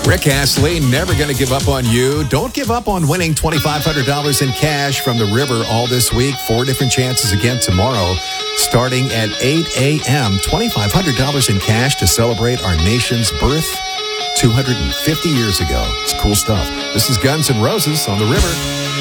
Rick Astley, Never Gonna Give Up on You. Don't give up on winning $2,500 in cash from the river all this week. 4 different chances again tomorrow, starting at 8 a.m. $2,500 in cash to celebrate our nation's birth 250 years ago. It's cool stuff. This is Guns N' Roses on the river.